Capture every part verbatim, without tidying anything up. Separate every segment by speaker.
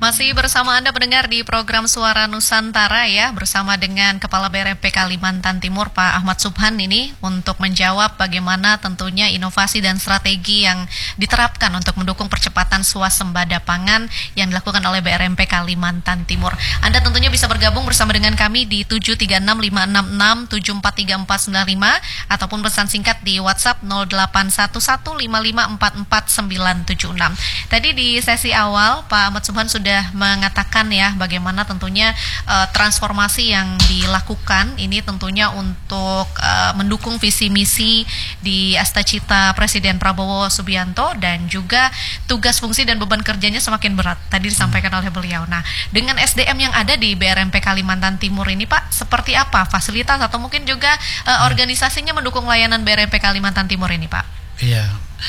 Speaker 1: Masih bersama Anda pendengar di program Suara Nusantara ya, bersama dengan Kepala B R M P Kalimantan Timur Pak Ahmad Subhan ini untuk menjawab bagaimana tentunya inovasi dan strategi yang diterapkan untuk mendukung percepatan swasembada pangan yang dilakukan oleh B R M P Kalimantan Timur. Anda tentunya bisa bergabung bersama dengan kami di tujuh tiga enam lima enam enam tujuh empat tiga empat sembilan lima ataupun pesan singkat di WhatsApp nol delapan satu satu lima lima empat empat sembilan tujuh enam. Tadi di sesi awal Pak Ahmad Subhan sudah mengatakan ya bagaimana tentunya uh, transformasi yang dilakukan ini tentunya untuk uh, mendukung visi misi di Astacita Presiden Prabowo Subianto dan juga tugas fungsi dan beban kerjanya semakin berat tadi disampaikan oleh beliau. Nah, dengan S D M yang ada di B R M P Kalimantan Timur ini Pak, seperti apa fasilitas atau mungkin juga uh, organisasinya mendukung layanan B R M P Kalimantan Timur ini Pak?
Speaker 2: Iya,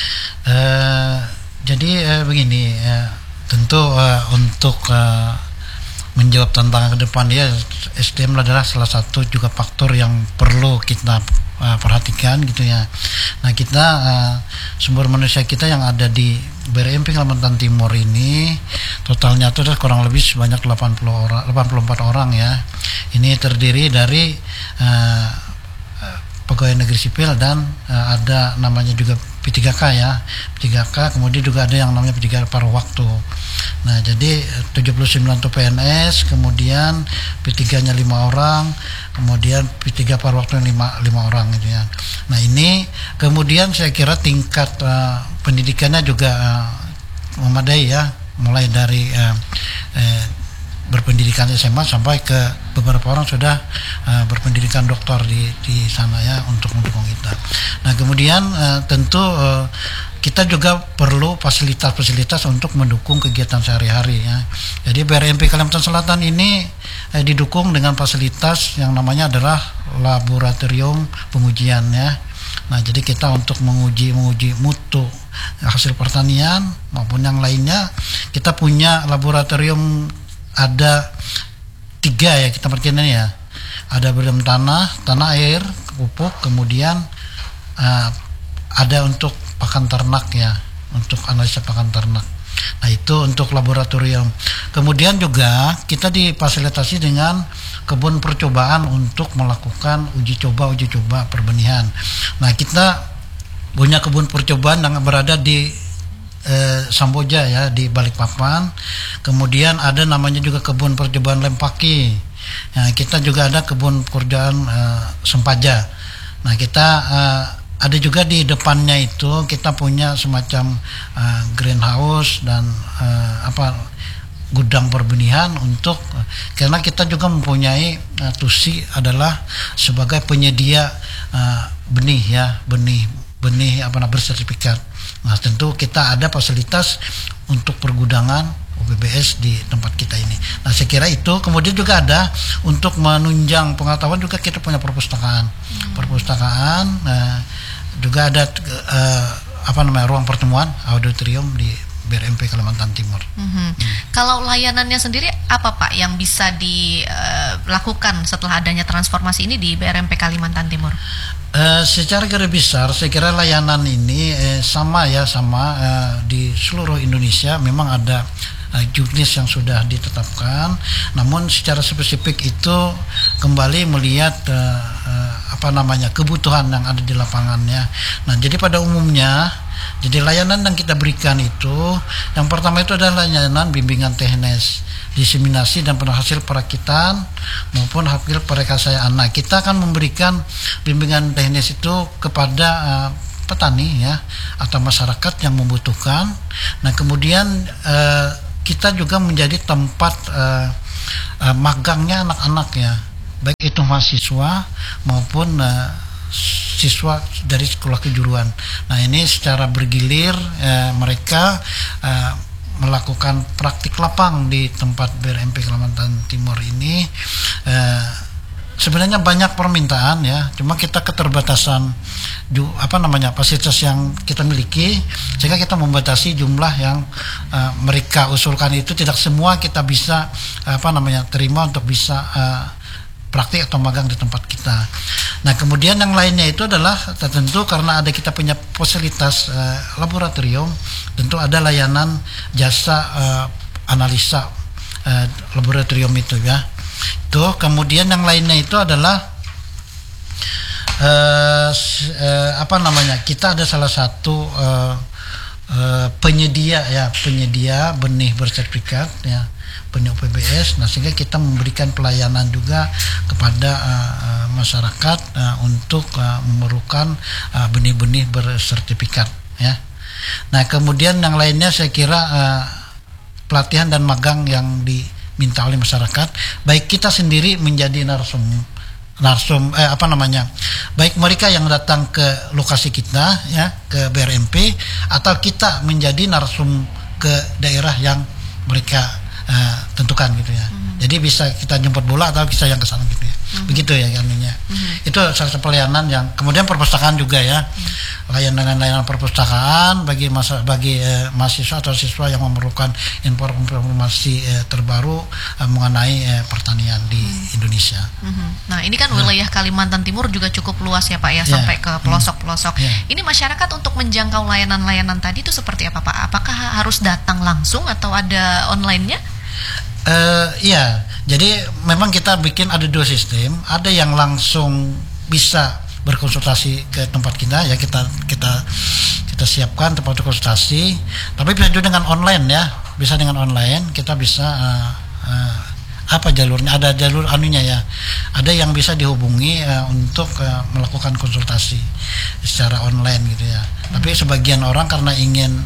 Speaker 2: uh, jadi uh, begini. Uh, Tentu uh, untuk uh, menjawab tantangan ke depan ya, S D M adalah salah satu juga faktor yang perlu kita uh, perhatikan gitu ya. Nah kita uh, sumber manusia kita yang ada di B R M P Kalimantan Timur ini totalnya itu kurang lebih sebanyak delapan puluh orang, delapan puluh empat orang ya. Ini terdiri dari uh, pegawai negeri sipil dan uh, ada namanya juga P tiga K ya, P tiga K, kemudian juga ada yang namanya P tiga K paruh waktu. Nah jadi tujuh puluh sembilan itu P N S, kemudian P tiga nya lima orang, kemudian P tiga paruh waktu lima, lima orang gitu ya. Nah ini kemudian saya kira tingkat uh, pendidikannya juga uh, memadai ya, mulai dari uh, uh, berpendidikan S M A sampai ke beberapa orang sudah uh, berpendidikan doktor di di sana ya untuk mendukung kita. Nah kemudian uh, tentu uh, kita juga perlu fasilitas-fasilitas untuk mendukung kegiatan sehari-hari ya. Jadi B R M P Kalimantan Selatan ini eh, didukung dengan fasilitas yang namanya adalah laboratorium pengujian ya. Nah jadi kita untuk menguji menguji mutu hasil pertanian maupun yang lainnya, kita punya laboratorium ada tiga ya kita perkirakan ya. Ada berdalam tanah, tanah air, pupuk, kemudian uh, ada untuk pakan ternak ya, untuk analisa pakan ternak. Nah itu untuk laboratorium. Kemudian juga kita difasilitasi dengan kebun percobaan untuk melakukan uji coba uji coba perbenihan. Nah kita punya kebun percobaan yang berada di Eh, Samboja ya di Balikpapan. Kemudian ada namanya juga kebun percobaan Lempaki. Nah, kita juga ada kebun percobaan eh, Sempaja. Nah kita eh, ada juga di depannya itu kita punya semacam eh, greenhouse dan eh, apa gudang perbenihan untuk karena kita juga mempunyai eh, T U S I adalah sebagai penyedia eh, benih ya benih benih apa namanya bersertifikat. Nah tentu kita ada fasilitas untuk pergudangan U P B S di tempat kita ini. Nah saya kira itu. Kemudian juga ada untuk menunjang pengetahuan juga kita punya perpustakaan. Hmm. Perpustakaan eh, juga ada eh, apa namanya ruang pertemuan auditorium di B R M P Kalimantan Timur. Mm-hmm. Hmm. Kalau layanannya sendiri apa Pak yang bisa dilakukan setelah adanya transformasi ini di B R M P Kalimantan Timur? Uh, secara garis besar saya kira layanan ini eh, sama ya sama uh, di seluruh Indonesia. Memang ada uh, juknis yang sudah ditetapkan, namun secara spesifik itu kembali melihat uh, uh, apa namanya kebutuhan yang ada di lapangannya. Nah jadi pada umumnya jadi layanan yang kita berikan itu yang pertama itu adalah layanan bimbingan teknis, diseminasi dan penghasil perakitan maupun hasil perekayasaan. Nah, kita akan memberikan bimbingan teknis itu kepada uh, petani ya atau masyarakat yang membutuhkan. Nah, kemudian uh, kita juga menjadi tempat uh, uh, magangnya anak-anak ya, baik itu mahasiswa maupun uh, siswa dari sekolah kejuruan. Nah, ini secara bergilir uh, mereka uh, melakukan praktik lapang di tempat B R M P Kalimantan Timur ini. Eh, sebenarnya banyak permintaan ya, cuma kita keterbatasan ju, apa namanya fasilitas yang kita miliki sehingga kita membatasi jumlah yang eh, mereka usulkan itu. Tidak semua kita bisa apa namanya terima untuk bisa eh, praktik atau magang di tempat kita. Nah kemudian yang lainnya itu adalah tentu karena ada kita punya fasilitas uh, laboratorium, tentu ada layanan jasa uh, analisa uh, laboratorium itu ya. Tuh, kemudian yang lainnya itu adalah uh, uh, apa namanya? Kita ada salah satu uh, uh, penyedia ya, penyedia benih bersertifikat ya, benih U P B S. Nah, sehingga kita memberikan pelayanan juga kepada uh, uh, masyarakat uh, untuk uh, memerlukan uh, benih-benih bersertifikat ya. Nah, kemudian yang lainnya saya kira uh, pelatihan dan magang yang diminta oleh masyarakat, baik kita sendiri menjadi narsum narsum eh, apa namanya, baik mereka yang datang ke lokasi kita ya, ke B R M P, atau kita menjadi narsum ke daerah yang mereka uh, tentukan gitu ya. Mm-hmm. Jadi bisa kita jemput bola atau bisa yang ke sana gitu ya. Mm-hmm. Begitu ya anunya. Mm-hmm. Itu salah satu pelayanan yang kemudian perpustakaan juga ya. Mm-hmm. Layanan-layanan perpustakaan bagi masa bagi eh, mahasiswa atau siswa yang memerlukan informasi eh, terbaru eh, mengenai eh, pertanian di mm-hmm. Indonesia.
Speaker 1: Mm-hmm. Nah, ini kan wilayah Kalimantan Timur juga cukup luas ya Pak ya, yeah. sampai ke pelosok-pelosok. Mm-hmm. yeah. Ini masyarakat untuk menjangkau layanan-layanan tadi itu seperti apa Pak? Apakah harus datang langsung atau ada online-nya?
Speaker 2: Uh, iya, jadi memang kita bikin ada dua sistem, ada yang langsung bisa berkonsultasi ke tempat kita ya, kita kita kita siapkan tempat konsultasi, tapi bisa juga dengan online ya, bisa dengan online kita bisa uh, uh, apa jalurnya, ada jalur anunya ya, ada yang bisa dihubungi uh, untuk uh, melakukan konsultasi secara online gitu ya. Hmm. Tapi sebagian orang karena ingin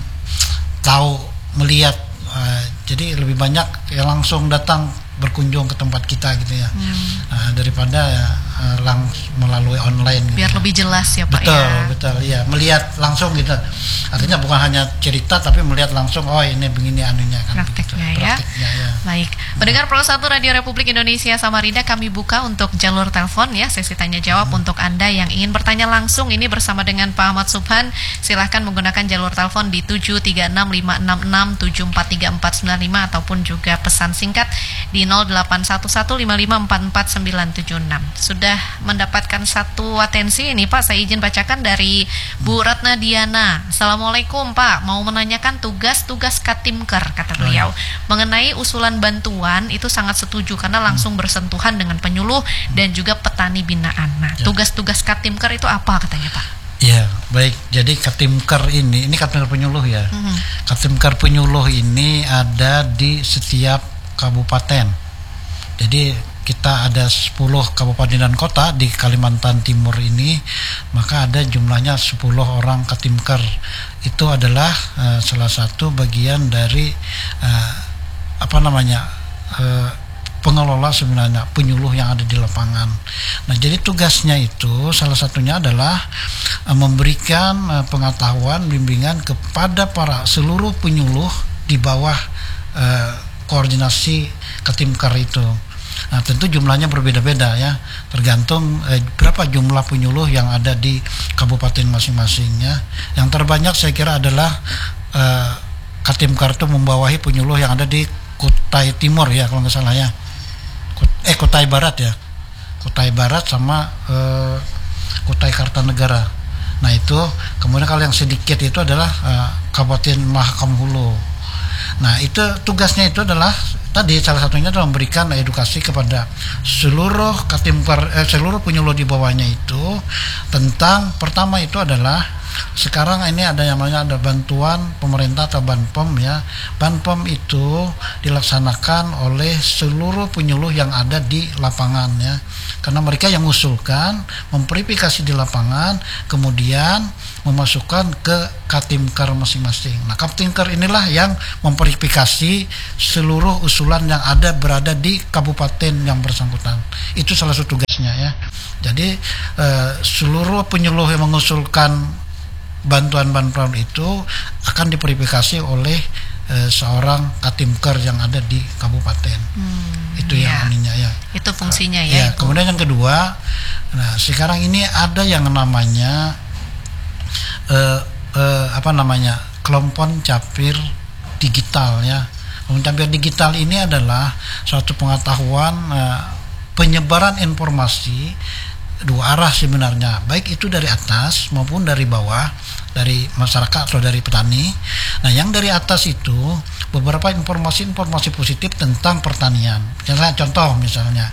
Speaker 2: tahu melihat, Uh, jadi lebih banyak yang langsung datang berkunjung ke tempat kita gitu ya, hmm. uh, daripada uh, langsung melalui online gitu.
Speaker 1: Biar ya. Lebih jelas ya Pak
Speaker 2: betul,
Speaker 1: ya.
Speaker 2: Betul, iya, melihat langsung gitu. Artinya bukan hanya cerita tapi melihat langsung, oh ini begini anunya kan.
Speaker 1: Prakteknya ya. Prakteknya, ya. Baik. Pendengar Pro satu Radio Republik Indonesia Samarinda, kami buka untuk jalur telepon ya, sesi tanya jawab hmm. untuk Anda yang ingin bertanya langsung ini bersama dengan Pak Ahmad Subhan. Silahkan menggunakan jalur telepon di tujuh tiga enam lima enam enam tujuh empat tiga empat sembilan lima ataupun juga pesan singkat di nol delapan satu satu lima lima empat empat sembilan tujuh enam. Sudah mendapatkan satu atensi ini Pak, saya izin bacakan dari Bu Ratna Diana. Assalamualaikum Pak, mau menanyakan tugas-tugas Katimker kata beliau. Mengenai usulan bantuan itu sangat setuju karena langsung bersentuhan dengan penyuluh dan juga petani binaan. Nah, tugas-tugas Katimker itu apa katanya Pak?
Speaker 2: Ya, baik. Jadi Katimker ini, ini Katimker penyuluh ya. Mm-hmm. Katimker penyuluh ini ada di setiap kabupaten. Jadi kita ada sepuluh kabupaten dan kota di Kalimantan Timur ini, maka ada jumlahnya sepuluh orang Katimker. Itu adalah uh, salah satu bagian dari uh, apa namanya uh, pengelola sebenarnya, penyuluh yang ada di lapangan. Nah, jadi tugasnya itu salah satunya adalah uh, memberikan uh, pengetahuan, bimbingan kepada para seluruh penyuluh di bawah uh, koordinasi Katimker itu. Nah, tentu jumlahnya berbeda-beda ya, tergantung eh, berapa jumlah penyuluh yang ada di kabupaten masing-masingnya. Yang terbanyak saya kira adalah eh, Katimker itu membawahi penyuluh yang ada di Kutai Timur ya, kalau nggak salah ya, eh Kutai Barat ya, Kutai Barat sama eh, Kutai Kartanegara. Nah itu, kemudian kalau yang sedikit itu adalah eh, Kabupaten Mahakam Hulu. Nah itu tugasnya itu adalah tadi salah satunya adalah memberikan edukasi kepada seluruh Katimker, eh, seluruh penyuluh di bawahnya itu tentang, pertama itu adalah sekarang ini ada yang namanya ada bantuan pemerintah atau Banpom ya. Banpom itu dilaksanakan oleh seluruh penyuluh yang ada di lapangan ya. Karena mereka yang mengusulkan, memverifikasi di lapangan, kemudian memasukkan ke Katimker masing-masing. Nah, Katimker inilah yang memverifikasi seluruh usulan yang ada berada di kabupaten yang bersangkutan. Itu salah satu tugasnya ya. Jadi eh, seluruh penyuluh yang mengusulkan bantuan-bantuan itu akan diverifikasi oleh eh, seorang Katimker yang ada di kabupaten. Hmm, itu ya. Yang ininya ya. Itu
Speaker 1: fungsinya ya.
Speaker 2: Ya. Itu. Kemudian yang kedua, nah sekarang ini ada yang namanya Uh, uh, apa namanya kelompok capir digital ya. Kelompok capir digital ini adalah suatu pengetahuan uh, penyebaran informasi dua arah sebenarnya, baik itu dari atas maupun dari bawah, dari masyarakat atau dari petani. Nah, yang dari atas itu beberapa informasi-informasi positif tentang pertanian. Misalnya contoh misalnya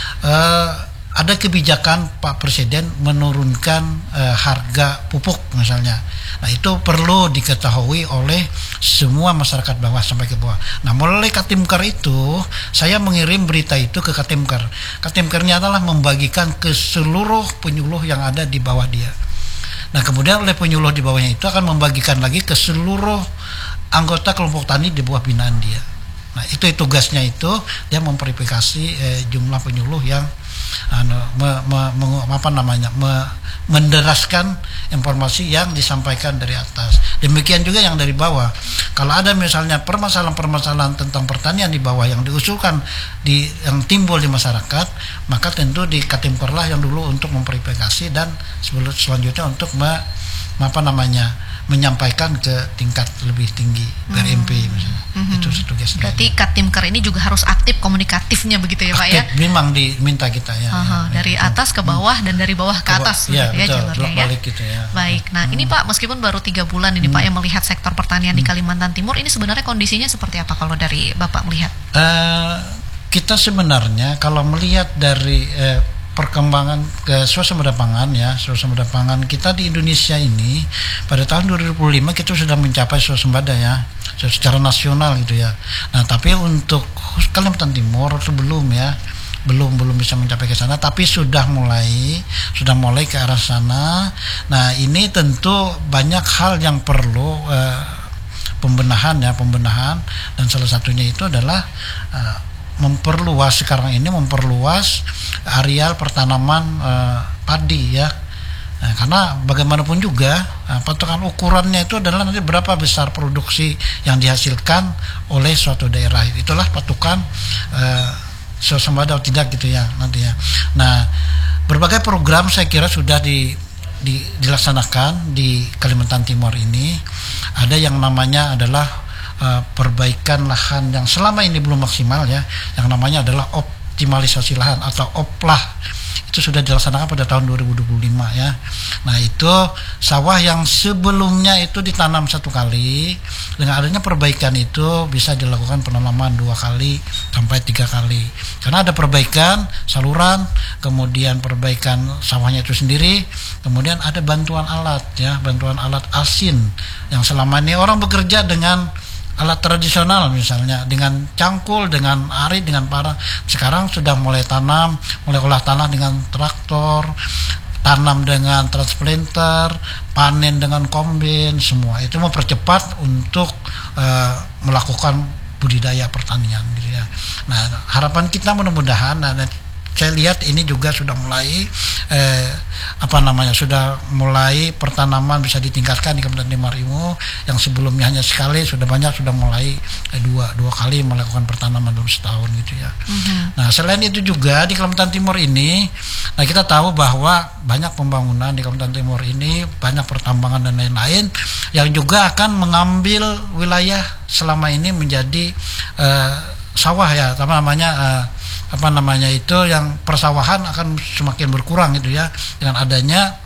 Speaker 2: uh, ada kebijakan Pak Presiden menurunkan uh, harga pupuk misalnya. Nah itu perlu diketahui oleh semua masyarakat bawah sampai ke bawah. Nah melalui Katimker itu saya mengirim berita itu ke Katimker. Katimkernya adalah membagikan ke seluruh penyuluh yang ada di bawah dia. Nah kemudian oleh penyuluh di bawahnya itu akan membagikan lagi ke seluruh anggota kelompok tani di bawah binaan dia. Nah itu tugasnya itu dia memverifikasi eh, jumlah penyuluh yang anu, me, me, me, apa namanya me, menderaskan informasi yang disampaikan dari atas. Demikian juga yang dari bawah. Kalau ada misalnya permasalahan-permasalahan tentang pertanian di bawah yang diusulkan di yang timbul di masyarakat, maka tentu di Katimkerlah yang dulu untuk memverifikasi dan sebelum selanjutnya untuk me, apa namanya menyampaikan ke tingkat lebih tinggi B R M P hmm. misalnya. Hmm. Itu tugasnya.
Speaker 1: Berarti Katimker ini juga harus aktif komunikatifnya begitu ya Pak ya?
Speaker 2: Memang diminta kita ya.
Speaker 1: Aha, ya dari itu. Atas ke bawah hmm. dan dari bawah ke atas
Speaker 2: ya,
Speaker 1: begitu ya jalurnya ya.
Speaker 2: Gitu ya.
Speaker 1: Baik. Nah, hmm. ini Pak meskipun baru tiga bulan ini hmm. Pak yang melihat sektor pertanian hmm. di Kalimantan Timur ini sebenarnya kondisinya seperti apa kalau dari Bapak melihat?
Speaker 2: Uh, kita sebenarnya kalau melihat dari uh, perkembangan ke swasembada pangan ya, swasembada pangan kita di Indonesia ini pada tahun dua ribu lima kita sudah mencapai swasembada ya, secara nasional gitu ya. Nah, tapi untuk Kalimantan Timur itu belum ya, belum belum bisa mencapai ke sana, tapi sudah mulai sudah mulai ke arah sana. Nah, ini tentu banyak hal yang perlu uh, pembenahan ya, pembenahan dan salah satunya itu adalah uh, memperluas sekarang ini memperluas areal pertanaman uh, padi ya. Nah, karena bagaimanapun juga uh, patokan ukurannya itu adalah nanti berapa besar produksi yang dihasilkan oleh suatu daerah. Itulah patokan uh, swasembada atau tidak gitu ya nanti ya. Nah, berbagai program saya kira sudah di, di dilaksanakan di Kalimantan Timur ini. Ada yang namanya adalah Uh, perbaikan lahan yang selama ini belum maksimal ya, yang namanya adalah optimalisasi lahan atau oplah. Itu sudah dilaksanakan pada tahun dua ribu dua puluh lima ya. Nah itu sawah yang sebelumnya itu ditanam satu kali, dengan adanya perbaikan itu bisa dilakukan penanaman dua kali sampai tiga kali. Karena ada perbaikan saluran, kemudian perbaikan sawahnya itu sendiri, kemudian ada bantuan alat ya, bantuan alat asin yang selama ini orang bekerja dengan alat tradisional misalnya dengan cangkul, dengan arit, dengan parang. Sekarang sudah mulai tanam, mulai olah tanah dengan traktor, tanam dengan transplanter, panen dengan kombin, semua itu mempercepat untuk uh, melakukan budidaya pertanian gitu ya. Nah, harapan kita mudah-mudahan nah, saya lihat ini juga sudah mulai eh, apa namanya sudah mulai pertanaman bisa ditingkatkan di Kabupaten Timur yang sebelumnya hanya sekali sudah banyak sudah mulai eh, dua dua kali melakukan pertanaman dalam setahun gitu ya. Mm-hmm. Nah selain itu juga di Kalimantan Timur ini, nah kita tahu bahwa banyak pembangunan di Kalimantan Timur ini, banyak pertambangan dan lain-lain yang juga akan mengambil wilayah selama ini menjadi eh, sawah ya, apa namanya eh, apa namanya itu yang persawahan akan semakin berkurang gitu ya dengan adanya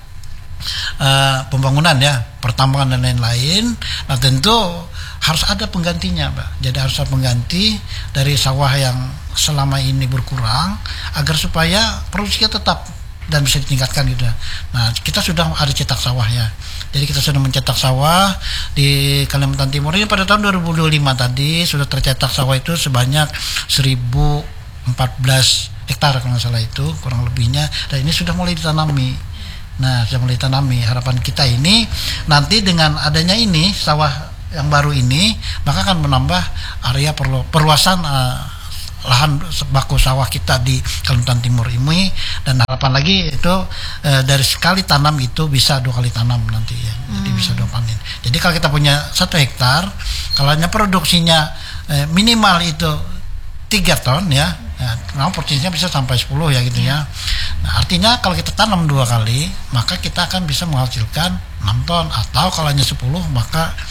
Speaker 2: uh, pembangunan ya, pertambangan dan lain-lain. Nah tentu harus ada penggantinya Pak. Jadi harus ada pengganti dari sawah yang selama ini berkurang agar supaya produksinya tetap dan bisa ditingkatkan gitu. Nah kita sudah ada cetak sawah ya. Jadi kita sudah mencetak sawah di Kalimantan Timur ini pada tahun dua ribu dua puluh lima tadi sudah tercetak sawah itu sebanyak seribu empat belas hektar kalau nggak salah itu kurang lebihnya, dan ini sudah mulai ditanami. Nah sudah mulai ditanami. Harapan kita ini nanti dengan adanya ini sawah yang baru ini maka akan menambah area perlu, perluasan uh, lahan baku sawah kita di Kalimantan Timur ini, dan harapan lagi itu uh, dari sekali tanam itu bisa dua kali tanam nanti ya. Jadi hmm. bisa dua panen. Jadi kalau kita punya satu hektar, kalau hanya produksinya uh, minimal itu tiga ton ya, ya nah porsinya bisa sampai sepuluh ya gitu ya. Nah artinya kalau kita tanam dua kali maka kita akan bisa menghasilkan enam ton, atau kalau hanya sepuluh maka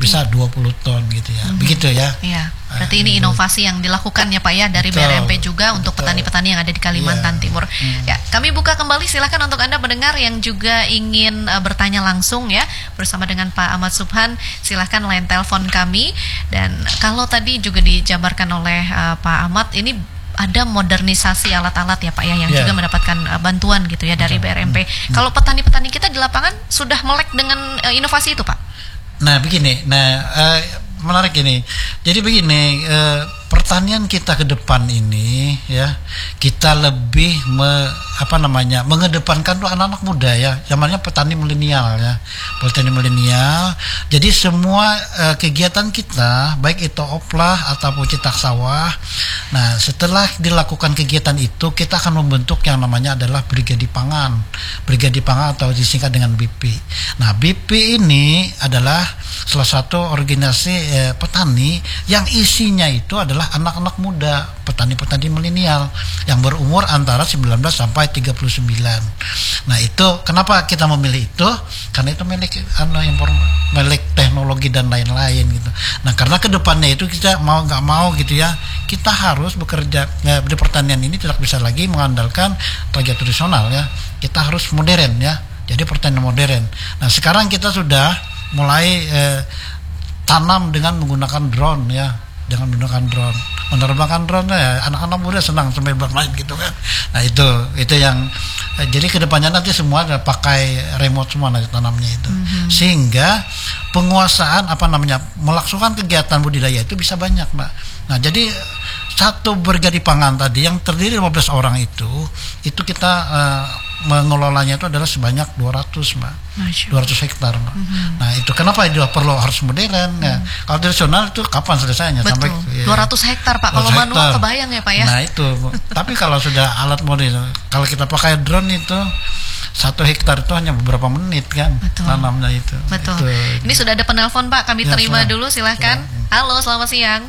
Speaker 2: bisa dua puluh ton gitu ya. Mm-hmm. Begitu ya.
Speaker 1: Iya. Berarti uh, ini inovasi yang dilakukan ya Pak ya dari betul, B R M P juga untuk betul. petani-petani yang ada di Kalimantan yeah. Timur. Hmm. Ya, kami buka kembali, silakan untuk Anda mendengar yang juga ingin uh, bertanya langsung ya bersama dengan Pak Ahmad Subhan, silakan line telepon kami. Dan kalau tadi juga dijabarkan oleh uh, Pak Ahmad, ini ada modernisasi alat-alat ya Pak ya yang yeah. juga mendapatkan uh, bantuan gitu ya dari betul. B R M P. Hmm. Kalau petani-petani kita di lapangan sudah melek dengan uh, inovasi itu Pak?
Speaker 2: Nah begini, nah uh, menarik ini. Jadi begini, uh, pertanian kita ke depan ini ya, kita lebih me, apa namanya mengedepankan tuh anak-anak muda ya, zamannya petani milenial ya, petani milenial. Jadi semua uh, kegiatan kita, baik itu oplah ataupun cetak sawah, nah setelah dilakukan kegiatan itu kita akan membentuk yang namanya adalah brigade pangan, brigade pangan atau disingkat dengan B P. Nah B P ini adalah salah satu organisasi eh, petani yang isinya itu adalah anak-anak muda, petani-petani milenial yang berumur antara sembilan belas sampai tiga puluh sembilan. Nah itu kenapa kita memilih itu? Karena itu milik anu milik teknologi dan lain-lain gitu. Nah karena kedepannya itu kita mau nggak mau gitu ya, kita harus bekerja ya, di pertanian ini tidak bisa lagi mengandalkan tenaga tradisional ya, kita harus modern ya, jadi pertanian modern. Nah sekarang kita sudah mulai eh, tanam dengan menggunakan drone ya, dengan menggunakan drone, menerbangkan drone ya, anak-anak muda senang sampai bermain gitu kan. Nah itu itu yang eh, jadi kedepannya nanti semua pakai remote semua nanti tanamnya itu, mm-hmm. sehingga penguasaan apa namanya melaksanakan kegiatan budidaya itu bisa banyak Mbak. Nah jadi satu brigade pangan tadi yang terdiri lima belas orang itu itu kita uh, mengelolanya itu adalah sebanyak dua ratus Mbak, dua ratus hektar Mbak. Mm-hmm. Nah itu kenapa itu perlu harus modern mm. ya. Kalau tradisional itu kapan selesainya?
Speaker 1: Betul.
Speaker 2: Sampai ya,
Speaker 1: dua ratus hektar Pak, kalau manual kebayang ya Pak ya.
Speaker 2: Nah itu tapi kalau sudah alat modern, kalau kita pakai drone itu satu hektar itu hanya beberapa menit kan tanamnya itu.
Speaker 1: Betul.
Speaker 2: Itu.
Speaker 1: Ini sudah ada penelpon Pak, kami ya, terima dulu silahkan. Ya. Halo, selamat siang.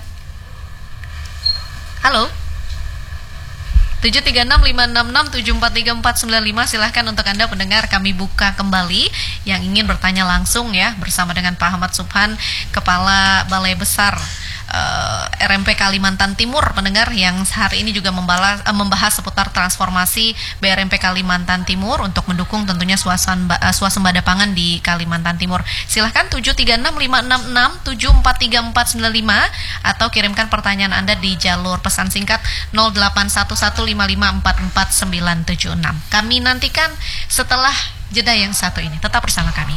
Speaker 1: Halo. tujuh tiga enam lima enam enam tujuh empat tiga empat sembilan lima, silahkan untuk Anda pendengar, kami buka kembali yang ingin bertanya langsung ya bersama dengan Pak Ahmad Subhan, Kepala Balai Besar uh, R M P Kalimantan Timur, pendengar yang hari ini juga membalas, uh, membahas seputar transformasi B R M P Kalimantan Timur untuk mendukung tentunya suasana, uh, swasembada pangan di Kalimantan Timur. Silahkan tujuh tiga enam lima enam enam tujuh empat tiga empat sembilan lima atau kirimkan pertanyaan Anda di jalur pesan singkat nol delapan satu satu lima lima empat empat sembilan tujuh enam. Kami nantikan setelah jeda yang satu ini. Tetap bersama kami.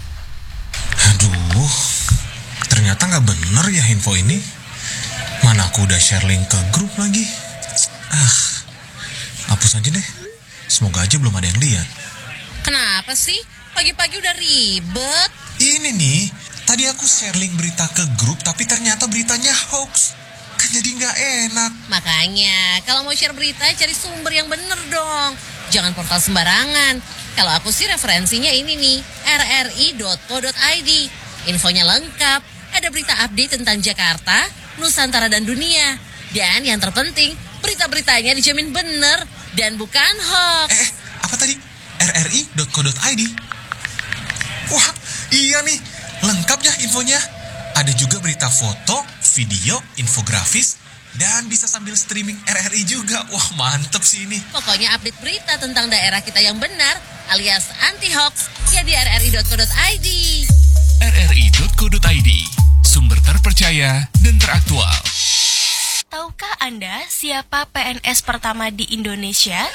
Speaker 3: Aduh, ternyata nggak bener ya info ini. Mana aku udah share link ke grup lagi. Ah, hapus aja deh. Semoga aja belum ada yang lihat.
Speaker 4: Kenapa sih? Pagi-pagi udah ribet.
Speaker 3: Ini nih, tadi aku share link berita ke grup, tapi ternyata beritanya hoax. Kan jadi nggak enak.
Speaker 4: Makanya, kalau mau share berita, cari sumber yang bener dong. Jangan portal sembarangan. Kalau aku sih referensinya ini nih, r r i dot co dot i d. Infonya lengkap, ada berita update tentang Jakarta, Nusantara dan dunia. Dan yang terpenting, berita-beritanya dijamin bener dan bukan hoax.
Speaker 3: Eh, apa tadi? r r i dot co dot i d. Wah, iya nih, lengkap ya infonya. Ada juga berita foto, video, infografis, dan bisa sambil streaming R R I juga. Wah, mantep sih ini.
Speaker 4: Pokoknya update berita tentang daerah kita yang benar, alias anti-hoax, ya di r r i dot co dot i d.
Speaker 5: r r i dot co dot i d, sumber terpercaya dan teraktual.
Speaker 6: Tahukah Anda siapa P N S pertama di Indonesia?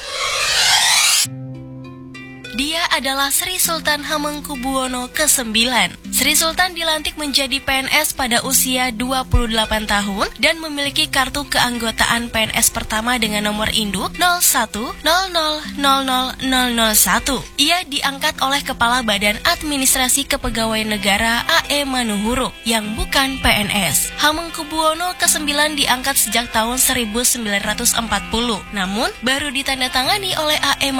Speaker 6: Dia adalah Sri Sultan Hamengkubuwono kesembilan. Sri Sultan dilantik menjadi P N S pada usia dua puluh delapan tahun dan memiliki kartu keanggotaan P N S pertama dengan nomor induk nol satu nol nol nol nol nol nol satu. Ia diangkat oleh Kepala Badan Administrasi Kepegawaian Negara A E Manuhuru yang bukan P N S. Hamengkubuwono kesembilan diangkat sejak tahun seribu sembilan ratus empat puluh, namun baru ditandatangani oleh A E